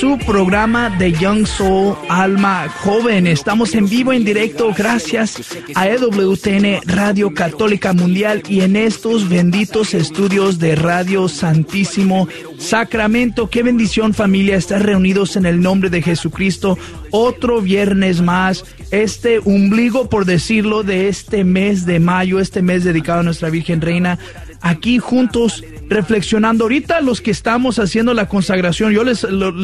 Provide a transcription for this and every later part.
su programa de Young Soul, Alma Joven. Estamos en vivo, en directo, gracias a EWTN Radio Católica Mundial y en estos benditos estudios de Radio Santísimo Sacramento. Qué bendición, familia, estar reunidos en el nombre de Jesucristo. Otro viernes más, este ombligo, por decirlo, de este mes de mayo, este mes dedicado a nuestra Virgen Reina, aquí juntos reflexionando. Ahorita los que estamos haciendo la consagración, yo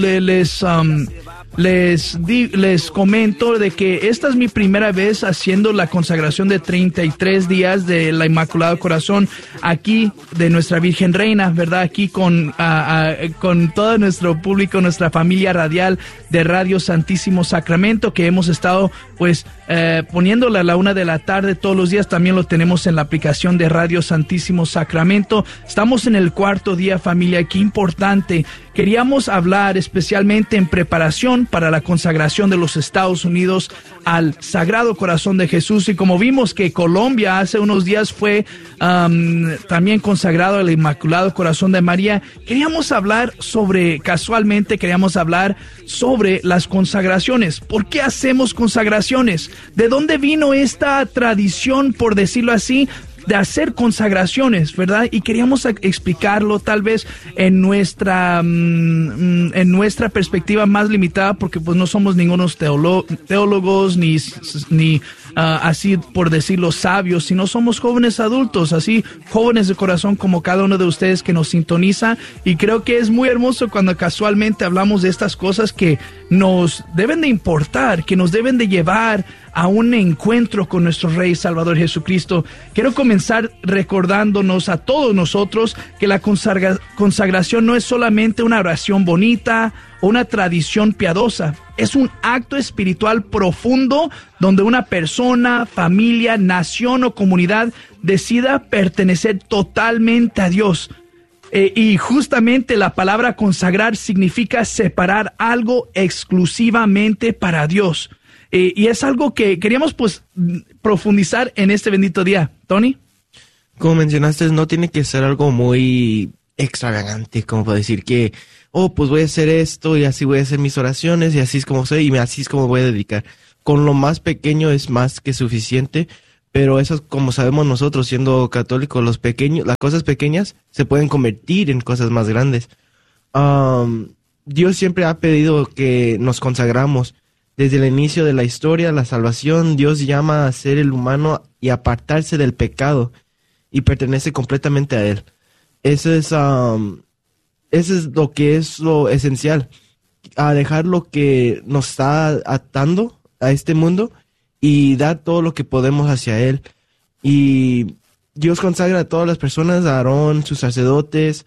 les comento de que esta es mi primera vez haciendo la consagración de 33 días de la Inmaculado Corazón aquí de nuestra Virgen Reina, ¿verdad? Aquí con todo nuestro público, nuestra familia radial de Radio Santísimo Sacramento, que hemos estado pues poniéndola a la 1 de la tarde todos los días. También lo tenemos en la aplicación de Radio Santísimo Sacramento. Estamos en el cuarto día, familia. Qué importante. Queríamos hablar especialmente en preparación para la consagración de los Estados Unidos al Sagrado Corazón de Jesús. Y como vimos que Colombia hace unos días fue también consagrado al Inmaculado Corazón de María, queríamos hablar sobre las consagraciones. ¿Por qué hacemos consagraciones? ¿De dónde vino esta tradición, por decirlo así, de hacer consagraciones, verdad? Y queríamos explicarlo tal vez en nuestra perspectiva más limitada, porque pues no somos ningunos teólogos ni así por decirlo sabios, sino somos jóvenes adultos, así jóvenes de corazón como cada uno de ustedes que nos sintoniza. Y creo que es muy hermoso cuando casualmente hablamos de estas cosas que nos deben de importar, que nos deben de llevar a un encuentro con nuestro Rey Salvador Jesucristo. Quiero comenzar recordándonos a todos nosotros que la consagración no es solamente una oración bonita o una tradición piadosa. Es un acto espiritual profundo donde una persona, familia, nación o comunidad decida pertenecer totalmente a Dios. Y justamente la palabra consagrar significa separar algo exclusivamente para Dios. Y es algo que queríamos pues profundizar en este bendito día. ¿Tony? Como mencionaste, no tiene que ser algo muy extravagante, como para decir que, pues voy a hacer esto y así voy a hacer mis oraciones y así es como soy y así es como voy a dedicar. Con lo más pequeño es más que suficiente, pero eso, como sabemos nosotros siendo católicos, las cosas pequeñas se pueden convertir en cosas más grandes. Dios siempre ha pedido que nos consagramos. Desde el inicio de la historia, la salvación, Dios llama a ser el humano y apartarse del pecado y pertenece completamente a Él. Eso es lo que es lo esencial, a dejar lo que nos está atando a este mundo y dar todo lo que podemos hacia Él. Y Dios consagra a todas las personas, a Aarón, sus sacerdotes,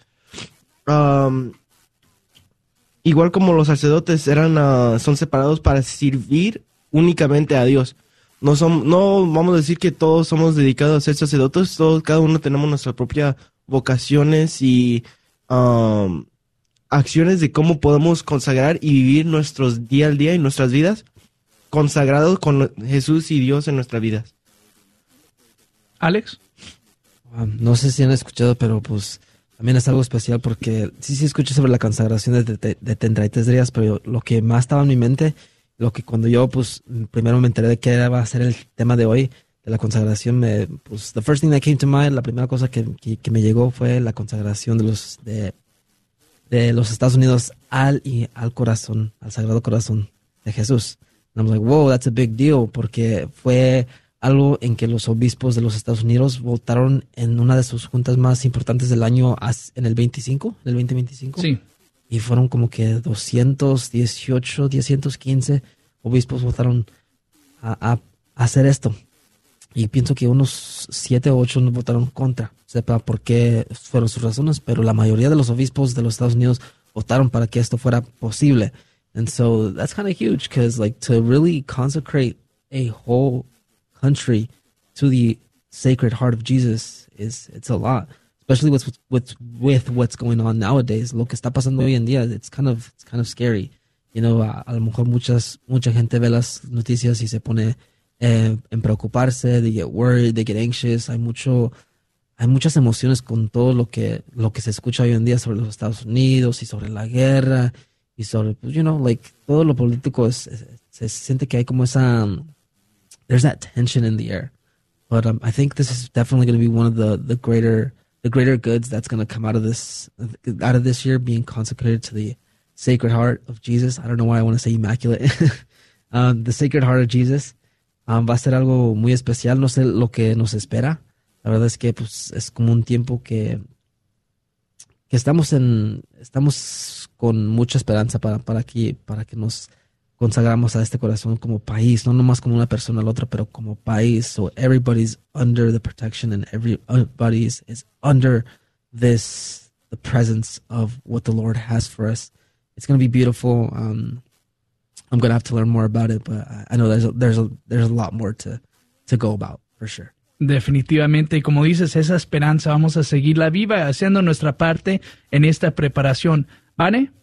igual como los sacerdotes son separados para servir únicamente a Dios. No vamos a decir que todos somos dedicados a ser sacerdotes, cada uno tenemos nuestras propias vocaciones y acciones de cómo podemos consagrar y vivir nuestros día al día y nuestras vidas consagrados con Jesús y Dios en nuestras vidas. Alex. No sé si han escuchado, pero pues también es algo especial porque sí escuché sobre la consagración de 33 días, pero lo que más estaba en mi mente, lo que cuando yo pues primero me enteré de que iba a ser el tema de hoy, de la consagración, the first thing that came to mind, la primera cosa que me llegó fue la consagración de los Estados Unidos al corazón, al Sagrado Corazón de Jesús. And I was like, wow, that's a big deal, porque fue algo en que los obispos de los Estados Unidos votaron en una de sus juntas más importantes del año en el 2025. Sí. Y fueron como que 215 obispos votaron a hacer esto. Y pienso que unos 7 o 8 votaron contra. Sepa por qué fueron sus razones, pero la mayoría de los obispos de los Estados Unidos votaron para que esto fuera posible. And so that's kind of huge, because like to really consecrate a whole country to the Sacred Heart of Jesus it's a lot, especially with what's going on nowadays. Lo que está pasando hoy en día, it's kind of scary. You know, a lo mejor mucha gente ve las noticias y se pone en preocuparse, they get worried, they get anxious. Hay muchas emociones con todo lo que se escucha hoy en día sobre los Estados Unidos y sobre la guerra y sobre, pues, like, todo lo político se siente que hay como esa, there's that tension in the air. But I think this is definitely going to be one of the greater goods that's going to come out of this year, being consecrated to the Sacred Heart of Jesus. I don't know why I want to say immaculate. The Sacred Heart of Jesus. Va a ser algo muy especial. No sé lo que nos espera. La verdad es que pues es como un tiempo que estamos con mucha esperanza para que nos consagramos a este corazón como país, no nomás como una persona al otra, pero como país. So everybody's under the protection and everybody is under the presence of what the Lord has for us. It's going to be beautiful. I'm going to have to learn more about it, but I know there's a lot more to go about, for sure. Definitivamente, y como dices, esa esperanza vamos a seguirla viva, haciendo nuestra parte en esta preparación. ¿Vane?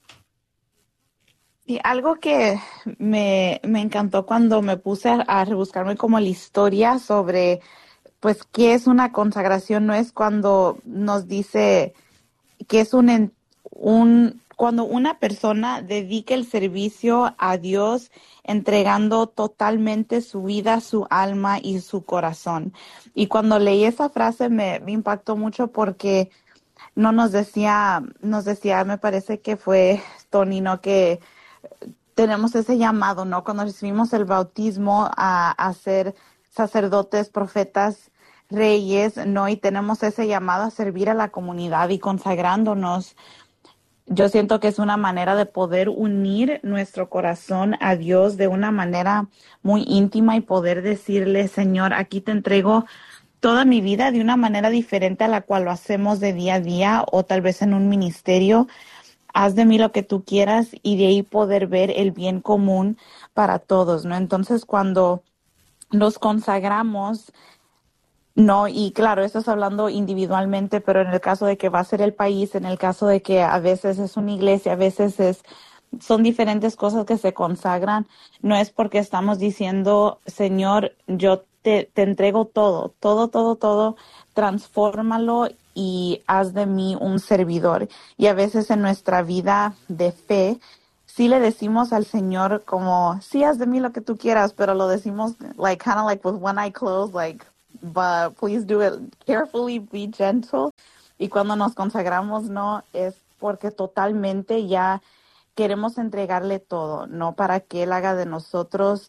Y algo que me encantó cuando me puse a rebuscarme como la historia sobre, pues, qué es una consagración, no es cuando nos dice que es cuando una persona dedica el servicio a Dios entregando totalmente su vida, su alma y su corazón. Y cuando leí esa frase me impactó mucho porque no nos decía, me parece que fue Tony, ¿no? Que tenemos ese llamado, ¿no? Cuando recibimos el bautismo a ser sacerdotes, profetas, reyes, ¿no? Y tenemos ese llamado a servir a la comunidad y consagrándonos. Yo siento que es una manera de poder unir nuestro corazón a Dios de una manera muy íntima y poder decirle, Señor, aquí te entrego toda mi vida de una manera diferente a la cual lo hacemos de día a día o tal vez en un ministerio. Haz de mí lo que tú quieras y de ahí poder ver el bien común para todos, ¿no? Entonces, cuando nos consagramos, no, y claro, estás hablando individualmente, pero en el caso de que va a ser el país, en el caso de que a veces es una iglesia, a veces son diferentes cosas que se consagran, no es porque estamos diciendo, Señor, yo te entrego todo, transfórmalo y haz de mí un servidor. Y a veces en nuestra vida de fe, sí le decimos al Señor como, sí, haz de mí lo que tú quieras, pero lo decimos like kind of like with one eye closed, like, but please do it carefully, be gentle. Y cuando nos consagramos, no, es porque totalmente ya queremos entregarle todo, no para que Él haga de nosotros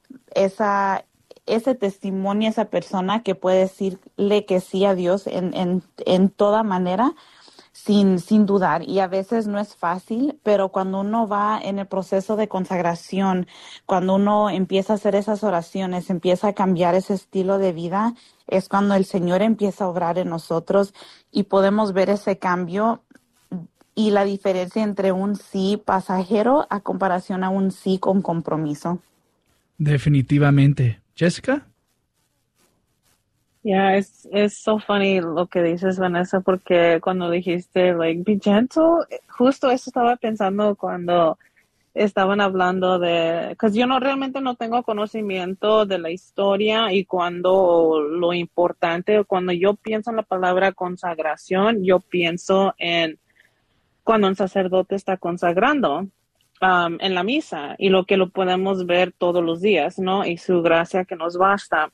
ese testimonio, esa persona que puede decirle que sí a Dios en toda manera, sin dudar. Y a veces no es fácil, pero cuando uno va en el proceso de consagración, cuando uno empieza a hacer esas oraciones, empieza a cambiar ese estilo de vida, es cuando el Señor empieza a obrar en nosotros y podemos ver ese cambio y la diferencia entre un sí pasajero a comparación a un sí con compromiso. Definitivamente. Jessica? Yeah, it's so funny lo que dices, Vanessa, porque cuando dijiste, like, be gentle, justo eso estaba pensando cuando estaban hablando because yo realmente no tengo conocimiento de la historia y cuando lo importante, cuando yo pienso en la palabra consagración, yo pienso en cuando un sacerdote está consagrando en la misa y lo que lo podemos ver todos los días, ¿no? Y su gracia que nos basta.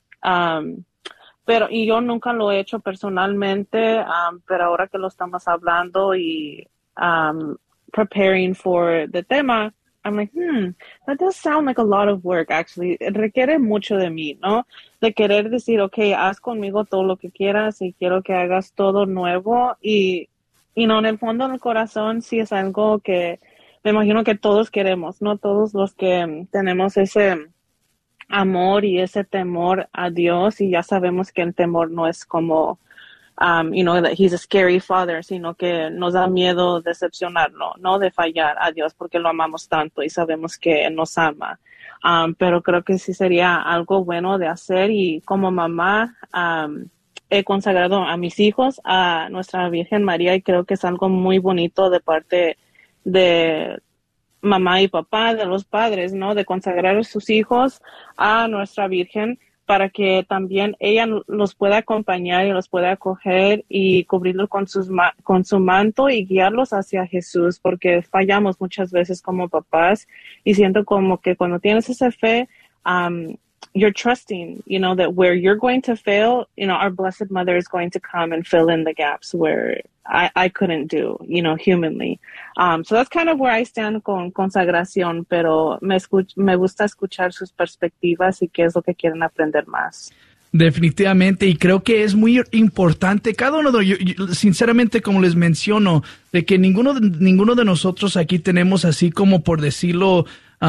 Y yo nunca lo he hecho personalmente, pero ahora que lo estamos hablando y preparing for the tema, I'm like, that does sound like a lot of work, actually. Requiere mucho de mí, ¿no? De querer decir, okay, haz conmigo todo lo que quieras y quiero que hagas todo nuevo. Y no, en el fondo del corazón sí es algo que me imagino que todos queremos, ¿no? Todos los que tenemos ese amor y ese temor a Dios y ya sabemos que el temor no es como, that he's a scary father, sino que nos da miedo decepcionarlo, no de fallar a Dios porque lo amamos tanto y sabemos que Él nos ama. Pero creo que sí sería algo bueno de hacer y como mamá, he consagrado a mis hijos a nuestra Virgen María y creo que es algo muy bonito de parte de mamá y papá, de los padres, ¿no? De consagrar a sus hijos a nuestra Virgen para que también ella los pueda acompañar y los pueda acoger y cubrirlos con su manto y guiarlos hacia Jesús, porque fallamos muchas veces como papás y siento como que cuando tienes esa fe, you're trusting, that where you're going to fail, our Blessed Mother is going to come and fill in the gaps where I couldn't do, humanly. So that's kind of where I stand con consagración, pero me gusta escuchar sus perspectivas y qué es lo que quieren aprender más. Definitivamente, y creo que es muy importante cada uno sinceramente, como les menciono, de que ninguno de nosotros aquí tenemos así como por decirlo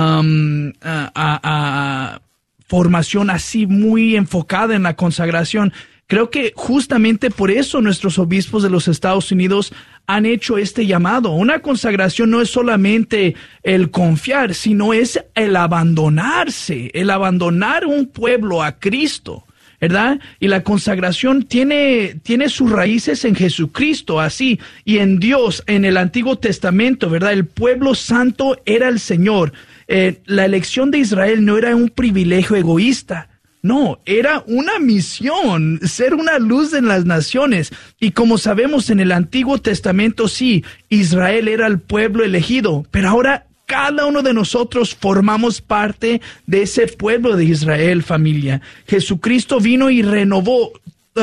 formación así muy enfocada en la consagración. Creo que justamente por eso nuestros obispos de los Estados Unidos han hecho este llamado. Una consagración no es solamente el confiar, sino es el abandonarse, el abandonar un pueblo a Cristo, ¿verdad? Y la consagración tiene sus raíces en Jesucristo, así, y en Dios, en el Antiguo Testamento, ¿verdad? El pueblo santo era el Señor. La elección de Israel no era un privilegio egoísta, no, era una misión, ser una luz en las naciones. Y como sabemos en el Antiguo Testamento, sí, Israel era el pueblo elegido, pero ahora cada uno de nosotros formamos parte de ese pueblo de Israel, familia. Jesucristo vino y renovó,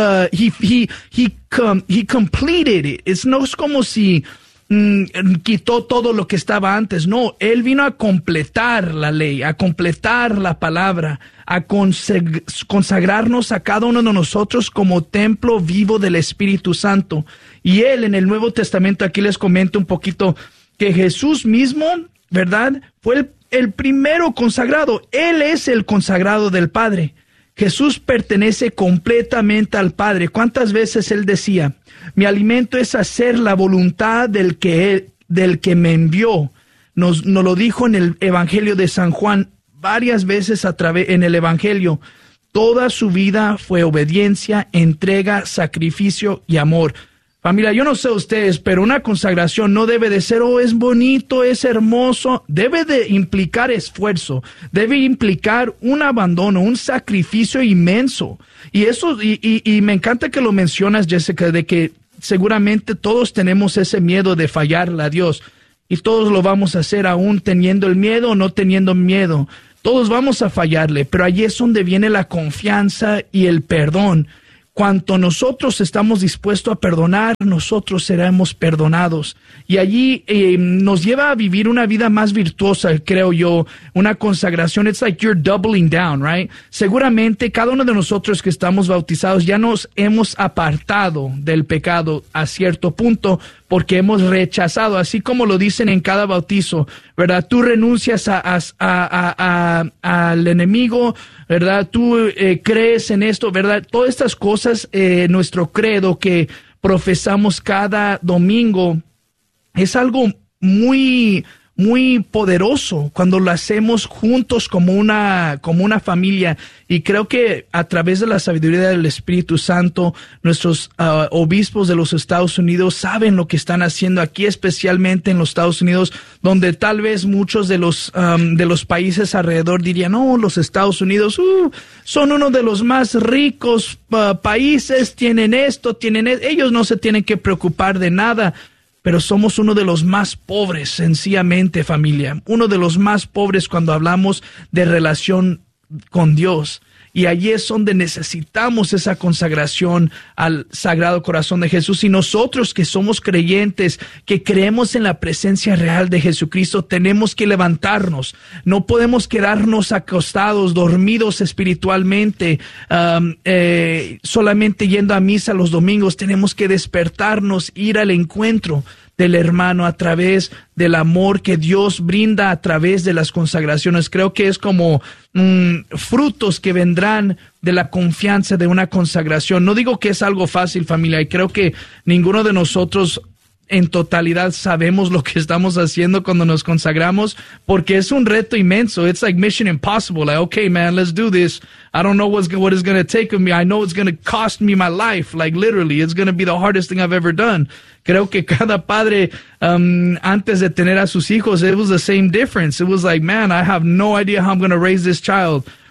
he completed it. No es como si quitó todo lo que estaba antes. No, Él vino a completar la ley, a completar la palabra, a consagrarnos a cada uno de nosotros como templo vivo del Espíritu Santo. Y Él en el Nuevo Testamento, aquí les comento un poquito, que Jesús mismo, ¿verdad? Fue el primero consagrado. Él es el consagrado del Padre. Jesús pertenece completamente al Padre. ¿Cuántas veces Él decía: mi alimento es hacer la voluntad del que me envió? Nos lo dijo en el Evangelio de San Juan varias veces en el Evangelio. Toda su vida fue obediencia, entrega, sacrificio y amor. Familia, yo no sé ustedes, pero una consagración no debe de ser, es bonito, es hermoso. Debe de implicar esfuerzo, debe implicar un abandono, un sacrificio inmenso. Y eso, y me encanta que lo mencionas, Jessica, de que seguramente todos tenemos ese miedo de fallarle a Dios. Y todos lo vamos a hacer aún teniendo el miedo o no teniendo miedo. Todos vamos a fallarle, pero allí es donde viene la confianza y el perdón. Cuanto nosotros estamos dispuestos a perdonar, nosotros seremos perdonados. Y allí nos lleva a vivir una vida más virtuosa, creo yo. Una consagración, it's like you're doubling down, right? Seguramente cada uno de nosotros que estamos bautizados ya nos hemos apartado del pecado a cierto punto porque hemos rechazado, así como lo dicen en cada bautizo, ¿verdad? Tú renuncias al enemigo, ¿verdad? Tú crees en esto, ¿verdad? Todas estas cosas, nuestro credo que profesamos cada domingo, es algo muy, muy poderoso cuando lo hacemos juntos como una familia. Y creo que a través de la sabiduría del Espíritu Santo, nuestros obispos de los Estados Unidos saben lo que están haciendo aquí, especialmente en los Estados Unidos, donde tal vez muchos de los países alrededor dirían: no, los Estados Unidos son uno de los más ricos países, tienen esto, ellos no se tienen que preocupar de nada. Pero somos uno de los más pobres, sencillamente, familia. Uno de los más pobres cuando hablamos de relación con Dios. Y allí es donde necesitamos esa consagración al Sagrado Corazón de Jesús. Y nosotros que somos creyentes, que creemos en la presencia real de Jesucristo, tenemos que levantarnos. No podemos quedarnos acostados, dormidos espiritualmente, solamente yendo a misa los domingos. Tenemos que despertarnos, ir al encuentro del hermano a través del amor que Dios brinda a través de las consagraciones. Creo que es como frutos que vendrán de la confianza de una consagración. No digo que es algo fácil, familia, y creo que ninguno de nosotros en totalidad sabemos lo que estamos haciendo cuando nos consagramos, porque es un reto inmenso. It's like Mission Impossible. Like, okay, man, let's do this. I don't know what it's going to take of me. I know it's going to cost me my life. Like, literally, it's going to be the hardest thing I've ever done. Creo que cada padre, antes de tener a sus hijos, it was the same difference. It was like, man, I have no idea how I'm going to raise this child.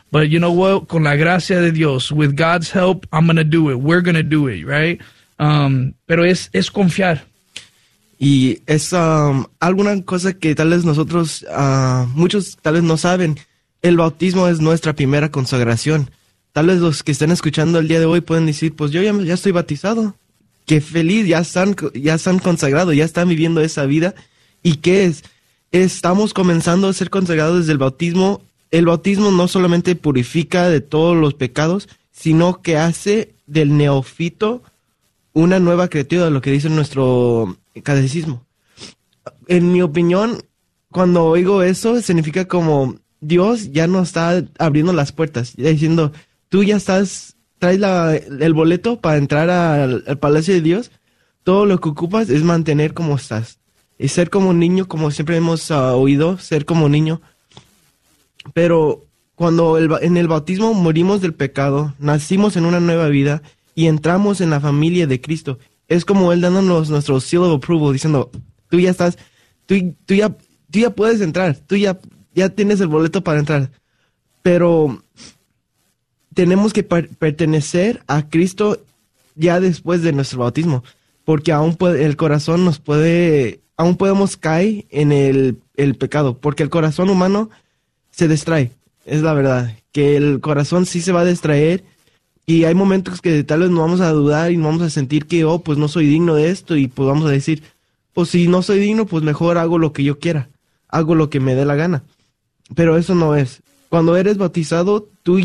But you know what? Con la gracia de Dios, with God's help, I'm going to do it. We're going to do it, right? Pero es confiar. Y es alguna cosa que tal vez nosotros, muchos tal vez no saben. El bautismo es nuestra primera consagración. Tal vez los que estén escuchando el día de hoy pueden decir, pues yo ya estoy bautizado. Qué feliz, ya están consagrados, ya están viviendo esa vida. ¿Y qué es? Estamos comenzando a ser consagrados desde el bautismo. El bautismo no solamente purifica de todos los pecados, sino que hace del neófito una nueva criatura, lo que dice nuestro catecismo. En mi opinión, cuando oigo eso, significa como Dios ya nos está abriendo las puertas, ya diciendo, tú ya traes el boleto para entrar al palacio de Dios. Todo lo que ocupas es mantener como estás. Y ser como un niño, como siempre hemos oído, ser como niño. Pero cuando en el bautismo morimos del pecado, nacimos en una nueva vida y entramos en la familia de Cristo. Es como Él dándonos nuestro seal of approval, diciendo, tú ya estás, tú ya puedes entrar, tú ya tienes el boleto para entrar. Pero tenemos que pertenecer a Cristo ya después de nuestro bautismo, porque aún el corazón aún podemos caer en el pecado, porque el corazón humano se distrae, es la verdad, que el corazón sí se va a distraer y hay momentos que tal vez nos vamos a dudar y nos vamos a sentir que, pues no soy digno de esto y pues vamos a decir, pues si no soy digno, pues mejor hago lo que yo quiera, hago lo que me dé la gana. Pero eso no es. Cuando eres bautizado, tú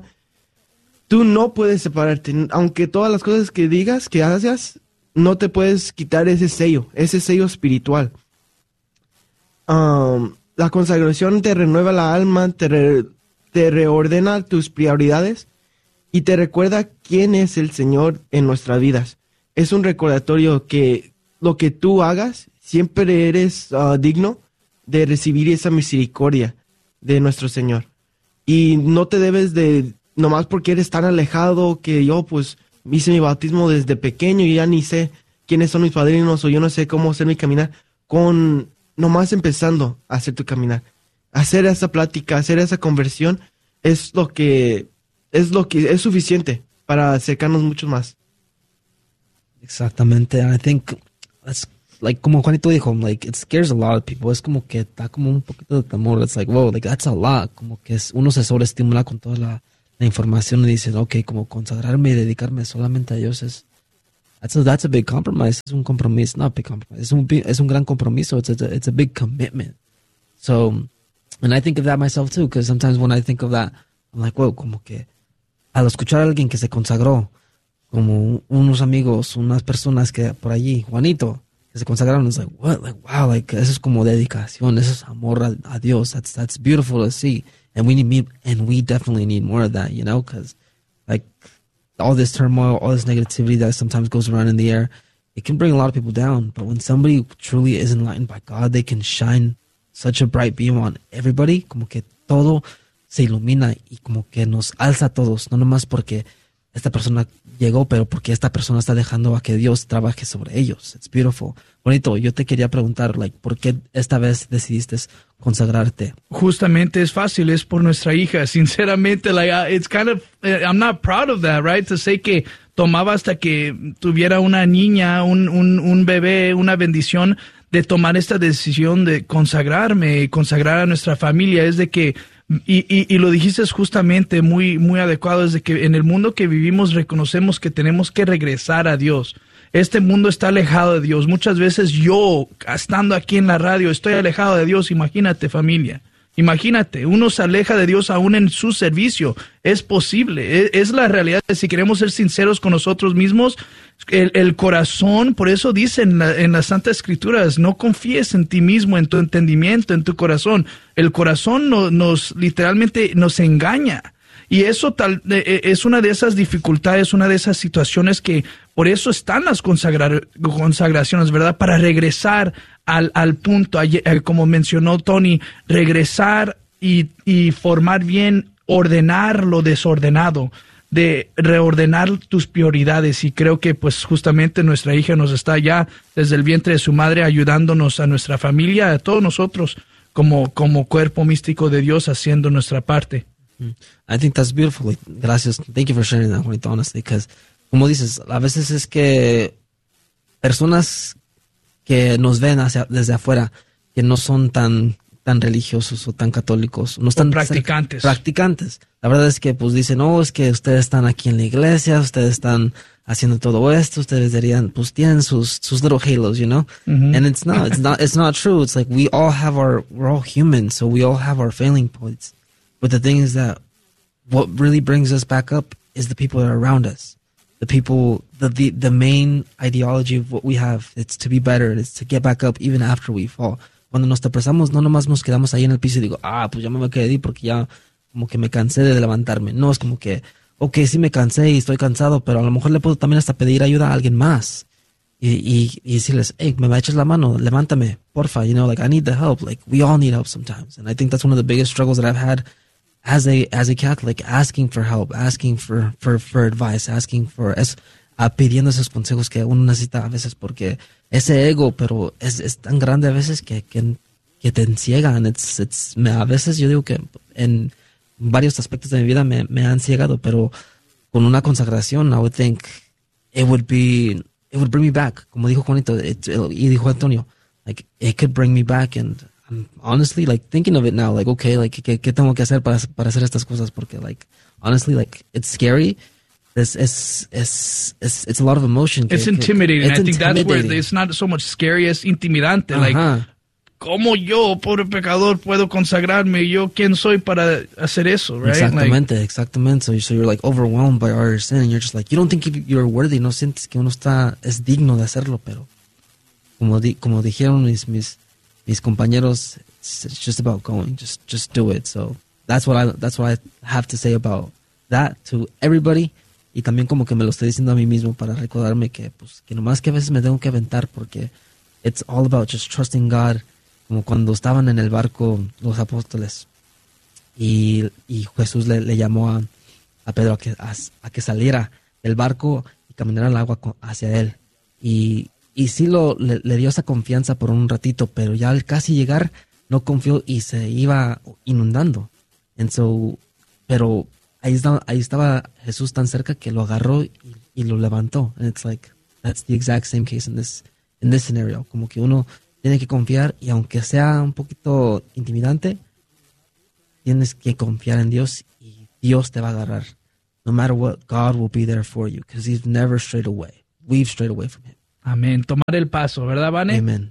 no puedes separarte, aunque todas las cosas que digas, que hagas, no te puedes quitar ese sello espiritual. La consagración te renueva la alma, te reordena tus prioridades y te recuerda quién es el Señor en nuestras vidas. Es un recordatorio que lo que tú hagas, siempre eres digno de recibir esa misericordia de nuestro Señor. Y no te debes de, nomás porque eres tan alejado que yo pues hice mi bautismo desde pequeño y ya ni sé quiénes son mis padrinos o yo no sé cómo hacer mi caminar, nomás empezando a hacer tu caminar. Hacer esa plática, hacer esa conversión es lo que es suficiente para acercarnos mucho más. Exactamente. I think that's like como Juanito dijo, like it scares a lot of people. Es como que da como un poquito de temor. It's like, wow, like that's a lot. Como que uno se sobreestimula con toda la información y dice, okay, como consagrarme y dedicarme solamente a Dios that's a big compromise. Es un compromiso, not a big compromise. Es un gran compromiso. It's a big commitment. So, and I think of that myself too, because sometimes when I think of that, I'm like, wow, como que al escuchar a alguien que se consagró, como unos amigos, unas personas que por allí, Juanito, que se consagraron, it's like, what? Like, wow, like, eso es como dedicación, eso es amor a Dios. That's beautiful to see. And we definitely need more of that, you know, because like all this turmoil, all this negativity that sometimes goes around in the air, it can bring a lot of people down. But when somebody truly is enlightened by God, they can shine such a bright beam on everybody, como que todo se ilumina y como que nos alza a todos, no nomás porque esta persona llegó, pero porque esta persona está dejando a que Dios trabaje sobre ellos. It's beautiful. Bonito, yo te quería preguntar, like, ¿por qué esta vez decidiste consagrarte? Justamente es fácil, es por nuestra hija. Sinceramente, like, it's kind of, I'm not proud of that, right? To say que tomaba hasta que tuviera una niña, un bebé, una bendición de tomar esta decisión de consagrarme y consagrar a nuestra familia. Es de que y lo dijiste justamente muy, muy adecuado, es de que en el mundo que vivimos reconocemos que tenemos que regresar a Dios. Este mundo está alejado de Dios. Muchas veces yo, estando aquí en la radio, estoy alejado de Dios. Imagínate, familia. Imagínate, uno se aleja de Dios aún en su servicio. Es posible, es la realidad. Si queremos ser sinceros con nosotros mismos, el corazón, por eso dice en las Santas Escrituras, no confíes en ti mismo, en tu entendimiento, en tu corazón. El corazón literalmente nos engaña. Y eso es una de esas dificultades, una de esas situaciones que por eso están las consagraciones, ¿verdad? Para regresar al punto, como mencionó Tony, regresar y formar bien, ordenar lo desordenado, de reordenar tus prioridades. Y creo que pues justamente nuestra hija nos está ya desde el vientre de su madre ayudándonos a nuestra familia, a todos nosotros como cuerpo místico de Dios haciendo nuestra parte. I think that's beautiful. Like, gracias. Thank you for sharing that, Juanito, honestly, because, como dices, a veces es que personas que nos ven desde afuera, que no son tan religiosos o tan católicos, no están practicantes. La verdad es que pues dicen, es que ustedes están aquí en la iglesia, ustedes están haciendo todo esto, ustedes deberían, pues tienen sus little halos, you know? Mm-hmm. And it's not true. It's like we're all human, so we all have our failing points. But the thing is that what really brings us back up is the people that are around us. The people, the main ideology of what we have, it's to be better, it's to get back up even after we fall. Cuando nos tropezamos, no nomás nos quedamos ahí en el piso y digo, pues ya me quedé porque ya como que me cansé de levantarme. No, es como que, sí me cansé y estoy cansado, pero a lo mejor le puedo también hasta pedir ayuda a alguien más. Y decirles, hey, me echas la mano, levántame, porfa, you know, like I need the help. Like we all need help sometimes. And I think that's one of the biggest struggles that I've had as a Catholic, asking for help, asking for advice, asking for, pidiendo esos consejos que uno necesita a veces porque ese ego, pero es tan grande a veces que te enciegan. A veces yo digo que en varios aspectos de mi vida me han ciegado, pero con una consagración, I would think it would bring me back. Como dijo Juanito, y dijo Antonio, like, it could bring me back. And I'm honestly, like, thinking of it now, like, okay, like, ¿qué tengo que hacer para hacer estas cosas? Porque, like, honestly, like, it's scary. It's a lot of emotion. It's intimidating. I think that's where it's not so much scary as intimidante. Like, ¿cómo yo, pobre pecador, puedo consagrarme? ¿Yo quién soy para hacer eso? Right? Exactamente. So you're like overwhelmed by all your sin, and you're just like, you don't think you're worthy. No sientes que uno es digno de hacerlo, pero como dijeron mis compañeros, it's just about going. Just do it. So that's what I have to say about that to everybody. Y también como que me lo estoy diciendo a mí mismo para recordarme que nomás que a veces me tengo que aventar porque it's all about just trusting God. Como cuando estaban en el barco los apóstoles y Jesús le llamó a Pedro a que saliera del barco y caminara al agua hacia él. Y sí le dio esa confianza por un ratito, pero ya al casi llegar no confió y se iba inundando. Pero ahí estaba Jesús tan cerca que lo agarró y lo levantó. And it's like, that's the exact same case in this scenario. Como que uno tiene que confiar y aunque sea un poquito intimidante, tienes que confiar en Dios y Dios te va a agarrar. No matter what, God will be there for you because He's never strayed away. We've strayed away from Him. Amén. Tomar el paso, ¿verdad, Vane? Amen.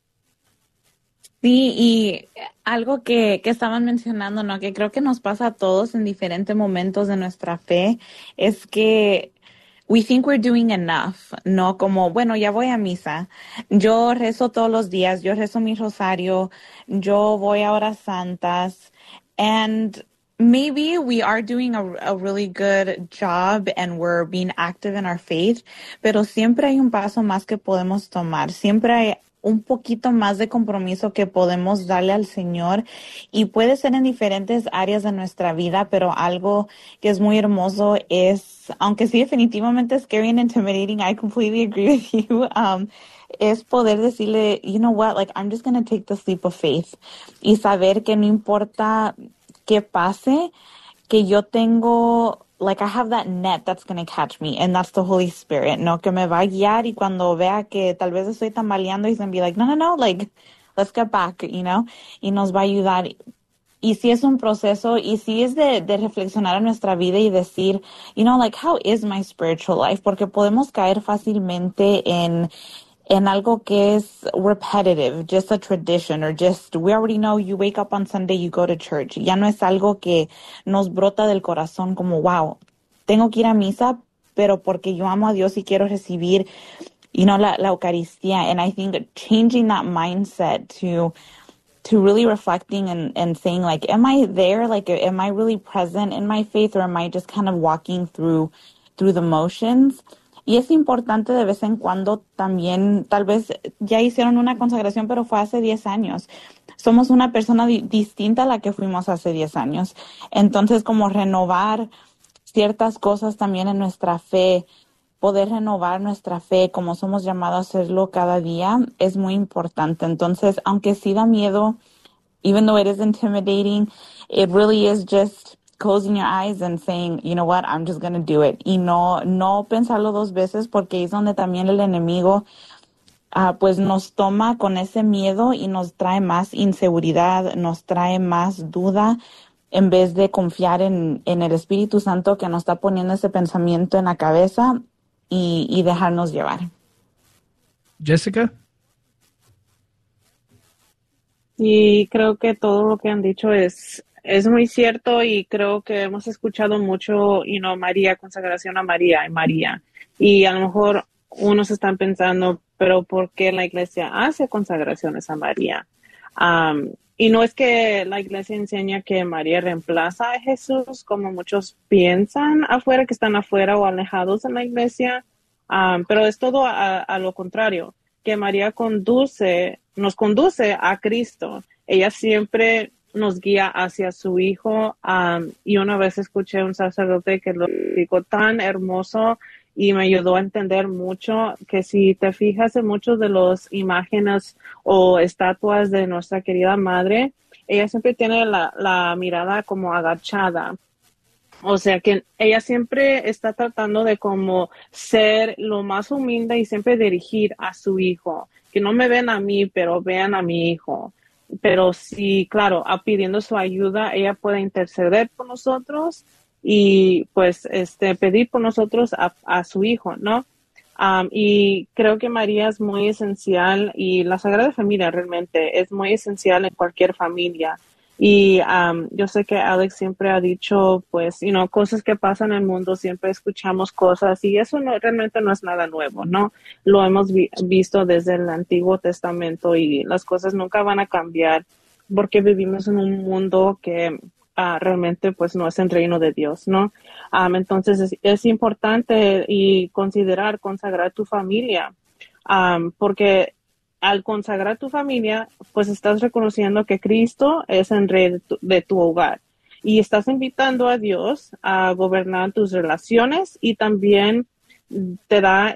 Sí, y algo que estaban mencionando, ¿no? Que creo que nos pasa a todos en diferentes momentos de nuestra fe, es que we think we're doing enough, ¿no? Como, bueno, ya voy a misa, yo rezo todos los días, yo rezo mi rosario, yo voy a horas santas, and maybe we are doing a really good job and we're being active in our faith, pero siempre hay un paso más que podemos tomar, siempre hay un poquito más de compromiso que podemos darle al Señor y puede ser en diferentes áreas de nuestra vida, pero algo que es muy hermoso es, aunque sí definitivamente es scary and intimidating, I completely agree with you, es poder decirle, you know what, like I'm just going to take this leap of faith y saber que no importa qué pase, que yo tengo, like I have that net that's going to catch me, and that's the Holy Spirit, ¿no? Que me va a guiar y cuando vea que tal vez estoy tambaleando, he's going to be like, no, like, let's get back, you know? Y nos va a ayudar. Y si es un proceso, y si es de reflexionar en nuestra vida y decir, you know, like, how is my spiritual life? Porque podemos caer fácilmente en algo que es repetitive, just a tradition, or just, we already know you wake up on Sunday, you go to church. Ya no es algo que nos brota del corazón como, wow, tengo que ir a misa, pero porque yo amo a Dios y quiero recibir, you know, la Eucaristía. And I think changing that mindset to really reflecting and saying, like, am I there? Like, am I really present in my faith, or am I just kind of walking through the motions? Y es importante de vez en cuando también, tal vez ya hicieron una consagración, pero fue hace 10 años. Somos una persona distinta a la que fuimos hace 10 años. Entonces, como renovar ciertas cosas también en nuestra fe, poder renovar nuestra fe como somos llamados a hacerlo cada día, es muy importante. Entonces, aunque sí da miedo, even though it is intimidating, it really is just closing your eyes and saying, you know what, I'm just going to do it. Y no pensarlo dos veces, porque es donde también el enemigo pues nos toma con ese miedo y nos trae más inseguridad, nos trae más duda, en vez de confiar en el Espíritu Santo que nos está poniendo ese pensamiento en la cabeza y dejarnos llevar. Jessica. Y creo que todo lo que han dicho es muy cierto, y creo que hemos escuchado mucho, María, consagración a María y María. Y a lo mejor unos están pensando, pero ¿por qué la iglesia hace consagraciones a María? Y no es que la iglesia enseña que María reemplaza a Jesús, como muchos piensan afuera, que están afuera o alejados en la iglesia, pero es todo a lo contrario, que María nos conduce a Cristo. Ella siempre nos guía hacia su Hijo, y una vez escuché un sacerdote que lo dijo tan hermoso y me ayudó a entender mucho, que si te fijas en muchos de los imágenes o estatuas de nuestra querida madre, ella siempre tiene la mirada como agachada. O sea que ella siempre está tratando de como ser lo más humilde y siempre dirigir a su Hijo. Que no me ven a mí, pero vean a mi Hijo. Pero sí, claro, pidiendo su ayuda, ella puede interceder por nosotros y pues pedir por nosotros a su Hijo, ¿no? Y creo que María es muy esencial, y la Sagrada Familia realmente es muy esencial en cualquier familia. Y yo sé que Alex siempre ha dicho, pues, cosas que pasan en el mundo, siempre escuchamos cosas, y eso realmente no es nada nuevo, ¿no? Lo hemos visto desde el Antiguo Testamento, y las cosas nunca van a cambiar porque vivimos en un mundo que realmente pues no es el reino de Dios, ¿no? Entonces es importante y consagrar tu familia, porque al consagrar tu familia, pues estás reconociendo que Cristo es el rey de tu hogar, y estás invitando a Dios a gobernar tus relaciones, y también te da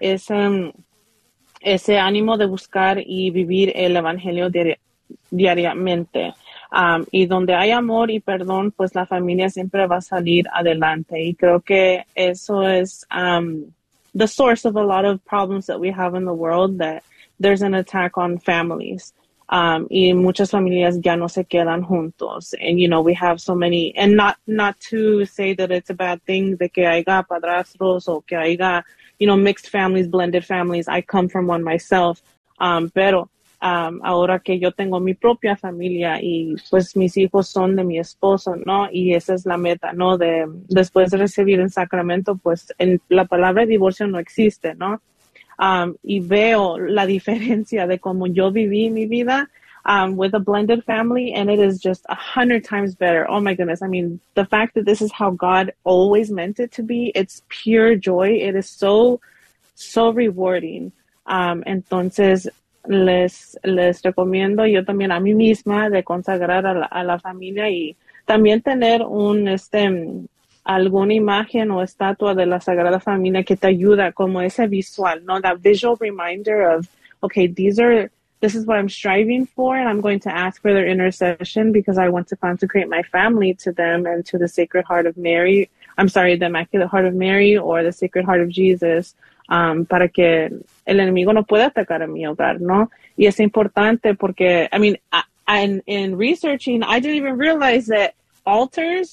ese ánimo de buscar y vivir el evangelio diariamente. Y donde hay amor y perdón, pues la familia siempre va a salir adelante. Y creo que eso es the source of a lot of problems that we have in the world, that there's an attack on families. Y muchas familias ya no se quedan juntos. And, we have so many, and not to say that it's a bad thing de que haya padrastros o que haya, mixed families, blended families. I come from one myself. Pero ahora que yo tengo mi propia familia, y pues mis hijos son de mi esposo, ¿no? Y esa es la meta, ¿no? Después de recibir el sacramento, pues la palabra divorcio no existe, ¿no? Y veo la diferencia de cómo yo viví mi vida with a blended family, and it is just 100 times better. Oh my goodness. I mean, the fact that this is how God always meant it to be, it's pure joy. It is so rewarding. Entonces, les recomiendo yo también a mí misma de consagrar a la familia, y también tener alguna imagen o estatua de la Sagrada Familia que te ayuda, como ese visual, ¿no? That visual reminder of, okay, this is what I'm striving for, and I'm going to ask for their intercession because I want to consecrate my family to them and to the Sacred Heart of Mary. I'm sorry, the Immaculate Heart of Mary or the Sacred Heart of Jesus. Para que el enemigo no pueda atacar a mi hogar, ¿no? Y es importante porque, in researching, I didn't even realize that altars,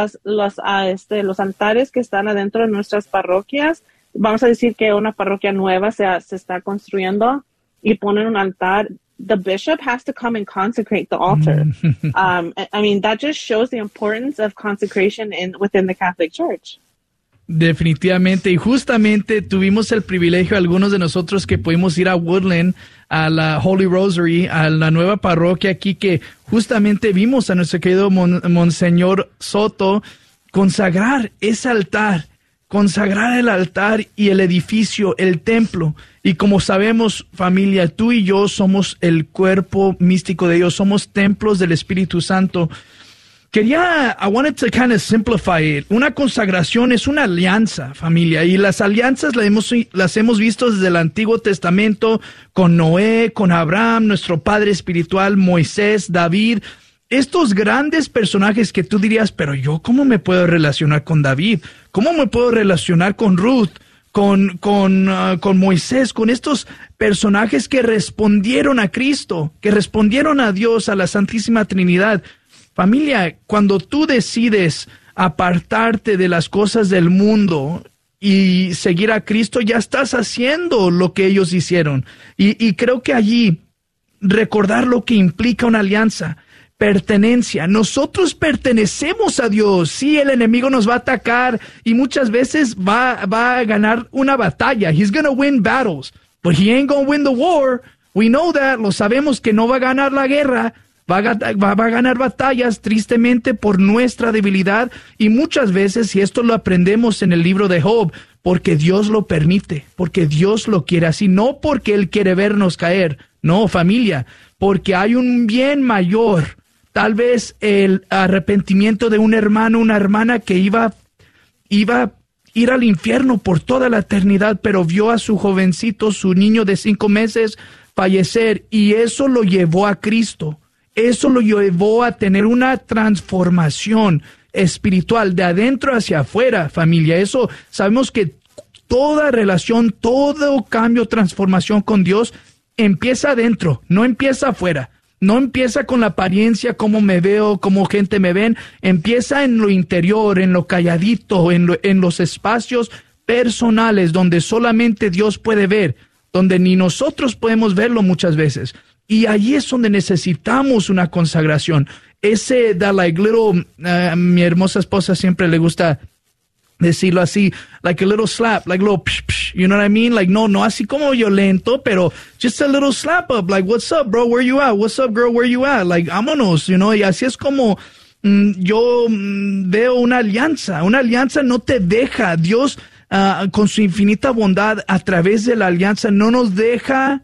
los altares que están adentro de nuestras parroquias, vamos a decir que una parroquia nueva se está construyendo y ponen un altar, the bishop has to come and consecrate the altar. That just shows the importance of consecration within the Catholic Church. Definitivamente, y justamente tuvimos el privilegio, algunos de nosotros, que pudimos ir a Woodland, a la Holy Rosary, a la nueva parroquia aquí, que justamente vimos a nuestro querido Monseñor Soto consagrar ese altar, consagrar el altar y el edificio, el templo. Y como sabemos, familia, tú y yo somos el cuerpo místico de Dios, somos templos del Espíritu Santo. I wanted to kind of simplify it. Una consagración es una alianza, familia, y las alianzas las hemos visto desde el Antiguo Testamento con Noé, con Abraham, nuestro padre espiritual, Moisés, David, estos grandes personajes que tú dirías, pero yo, ¿cómo me puedo relacionar con David? ¿Cómo me puedo relacionar con Ruth? Con Moisés, con estos personajes que respondieron a Cristo, que respondieron a Dios, a la Santísima Trinidad. Familia, cuando tú decides apartarte de las cosas del mundo y seguir a Cristo, ya estás haciendo lo que ellos hicieron. Y creo que allí recordar lo que implica una alianza, pertenencia. Nosotros pertenecemos a Dios. Sí, el enemigo nos va a atacar y muchas veces va a ganar una batalla. He's gonna win battles, but he ain't gonna win the war. We know that. Lo sabemos que no va a ganar la guerra. Va a ganar batallas tristemente por nuestra debilidad y muchas veces, y esto lo aprendemos en el libro de Job, porque Dios lo permite, porque Dios lo quiere así, no porque Él quiere vernos caer, no, familia, porque hay un bien mayor, tal vez el arrepentimiento de un hermano, una hermana que iba a ir al infierno por toda la eternidad, pero vio a su jovencito, su niño de 5 meses, fallecer y eso lo llevó a Cristo. Eso lo llevó a tener una transformación espiritual de adentro hacia afuera, familia. Eso sabemos que toda relación, todo cambio, transformación con Dios empieza adentro, no empieza afuera. No empieza con la apariencia, cómo me veo, cómo gente me ven. Empieza en lo interior, en lo calladito, en los espacios personales donde solamente Dios puede ver, donde ni nosotros podemos verlo muchas veces. Y allí es donde necesitamos una consagración. Ese mi hermosa esposa siempre le gusta decirlo así, like a little slap, like a little psh, psh, you know what I mean? Like, no así como violento, pero just a little slap up, like, what's up, bro, where you at? What's up, girl, where you at? Like, vámonos, you know, y así es como yo veo una alianza no te deja, Dios con su infinita bondad a través de la alianza no nos deja.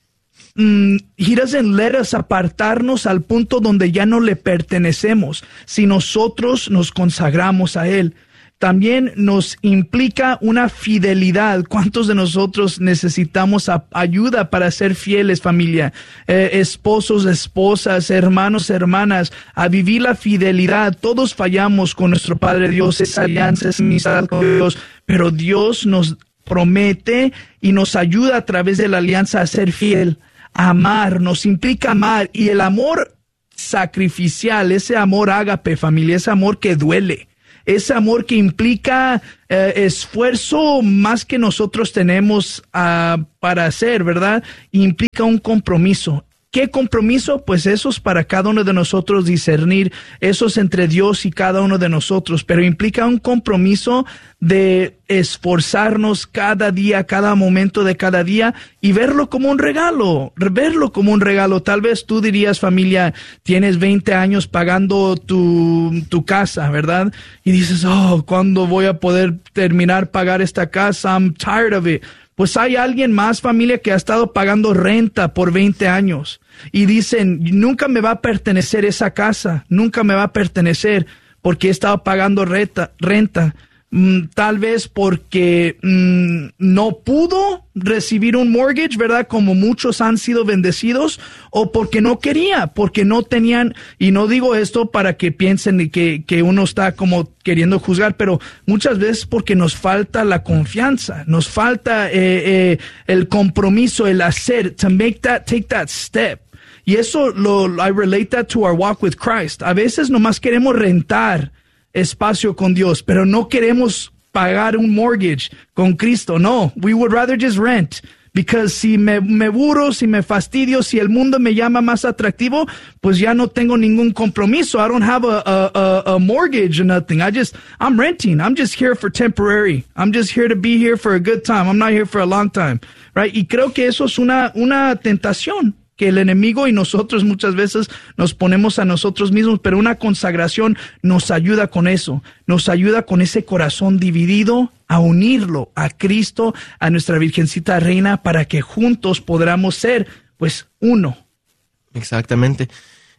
He doesn't let us apartarnos al punto donde ya no le pertenecemos. Si nosotros nos consagramos a Él, también nos implica una fidelidad. ¿Cuántos de nosotros necesitamos ayuda para ser fieles, familia? Esposos, esposas, hermanos, hermanas, a vivir la fidelidad. Todos fallamos con nuestro Padre Dios, esa alianza, esa amistad con Dios, pero Dios nos promete y nos ayuda a través de la alianza a ser fiel. Amar, nos implica amar, y el amor sacrificial, ese amor ágape, familia, ese amor que duele, ese amor que implica esfuerzo más que nosotros tenemos para hacer, ¿verdad? Implica un compromiso. ¿Qué compromiso? Pues eso es para cada uno de nosotros discernir, eso es entre Dios y cada uno de nosotros, pero implica un compromiso de esforzarnos cada día, cada momento de cada día y verlo como un regalo, Tal vez tú dirías, familia, tienes 20 años pagando tu casa, ¿verdad? Y dices, ¿cuándo voy a poder terminar pagar esta casa? I'm tired of it. Pues hay alguien más, familia, que ha estado pagando renta por 20 años y dicen, nunca me va a pertenecer esa casa, nunca me va a pertenecer porque he estado pagando renta. Tal vez porque no pudo recibir un mortgage, ¿verdad? Como muchos han sido bendecidos, o porque no quería, porque no tenían, y no digo esto para que piensen que uno está como queriendo juzgar, pero muchas veces porque nos falta la confianza, nos falta el compromiso, el hacer, take that step. Y eso I relate that to our walk with Christ. A veces nomás queremos rentar espacio con Dios, pero no queremos pagar un mortgage con Cristo. No, we would rather just rent, because si me aburro, si me fastidio, si el mundo me llama más atractivo, pues ya no tengo ningún compromiso. I don't have a mortgage or nothing. I'm renting. I'm just here for temporary. I'm just here to be here for a good time. I'm not here for a long time, right? Y creo que eso es una tentación que el enemigo y nosotros muchas veces nos ponemos a nosotros mismos, pero una consagración nos ayuda con eso, nos ayuda con ese corazón dividido a unirlo a Cristo, a nuestra Virgencita Reina, para que juntos podamos ser, pues, uno. Exactamente.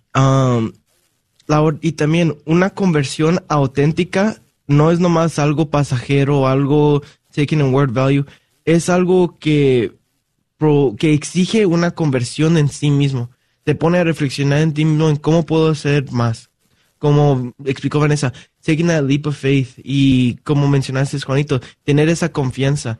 Y también una conversión auténtica no es nomás algo pasajero, algo taken in word value, es algo que exige una conversión en sí mismo. te pone a reflexionar en ti mismo en cómo puedo hacer más. Como explicó Vanessa, taking that leap of faith, y como mencionaste, Juanito, tener esa confianza.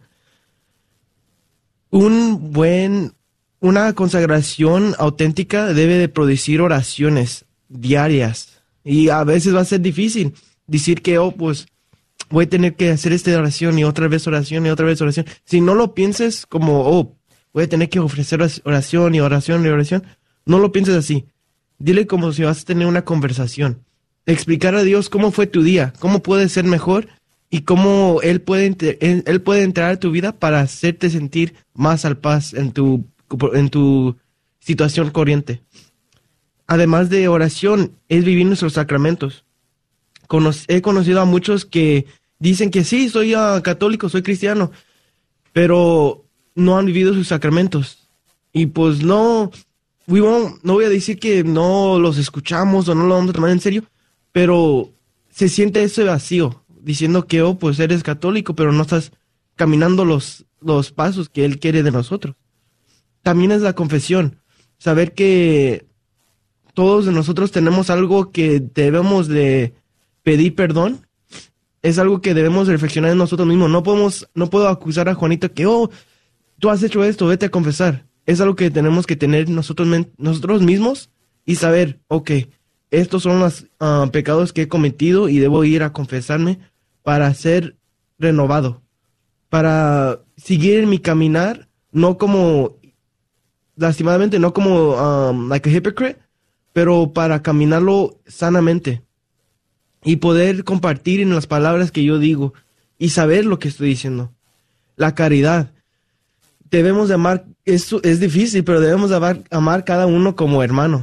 Una consagración auténtica debe de producir oraciones diarias, y a veces va a ser difícil decir que, pues, voy a tener que hacer esta oración y otra vez oración y otra vez oración. Si no lo pienses como, voy a tener que ofrecer oración y oración y oración, no lo pienses así. Dile como si vas a tener una conversación. Explicar a Dios cómo fue tu día, cómo puede ser mejor y cómo Él puede entrar a tu vida para hacerte sentir más al paz en tu situación corriente. Además de oración, es vivir nuestros sacramentos. He conocido a muchos que dicen que sí, soy católico, soy cristiano, pero no han vivido sus sacramentos. Y pues no voy a decir que no los escuchamos o no lo vamos a tomar en serio, pero se siente ese vacío, diciendo que, pues eres católico, pero no estás caminando los pasos que Él quiere de nosotros. También es la confesión, saber que todos de nosotros tenemos algo que debemos de pedir perdón, es algo que debemos reflexionar en nosotros mismos. No puedo acusar a Juanito que, tú has hecho esto, vete a confesar. Es algo que tenemos que tener nosotros mismos y saber, estos son los pecados que he cometido y debo ir a confesarme para ser renovado, para seguir en mi caminar, lastimadamente, no como like a hypocrite, pero para caminarlo sanamente y poder compartir en las palabras que yo digo y saber lo que estoy diciendo. La caridad. Debemos de amar, eso es difícil, pero debemos de amar cada uno como hermano.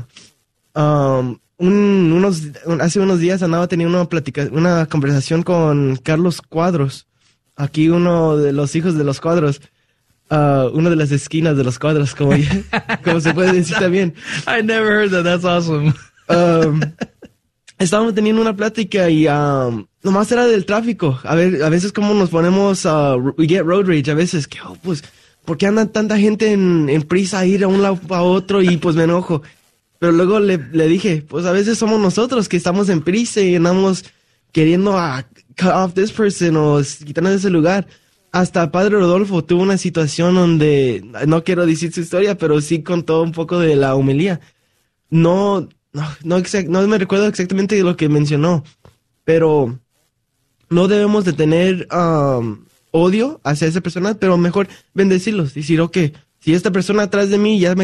Hace unos días andaba teniendo una conversación con Carlos Cuadros, aquí uno de los hijos de los Cuadros, una de las esquinas de los Cuadros, como se puede decir también. I never heard that. That's awesome. Estábamos teniendo una plática y nomás era del tráfico. A veces como nos ponemos, we get road rage, a veces que, pues, ¿por qué anda tanta gente en prisa a ir a un lado a otro? Y pues me enojo. Pero luego le dije, pues a veces somos nosotros que estamos en prisa y andamos queriendo cut off this person o quitarnos de ese lugar. Hasta Padre Rodolfo tuvo una situación donde, no quiero decir su historia, pero sí contó un poco de la homilía. No me recuerdo exactamente lo que mencionó, pero no debemos de tener odio hacia esa persona, pero mejor bendecirlos, decir, si esta persona atrás de mí ya me